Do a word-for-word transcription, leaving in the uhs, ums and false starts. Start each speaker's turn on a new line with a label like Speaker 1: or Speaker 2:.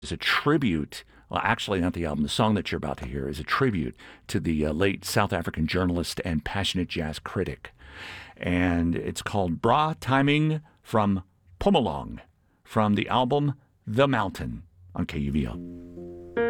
Speaker 1: is a tribute. Well, actually, not the album. The song that you're about to hear is a tribute to the uh, late South African journalist and passionate jazz critic. And it's called Bra Timing from Pomalong from the album The Mountain on K U V L.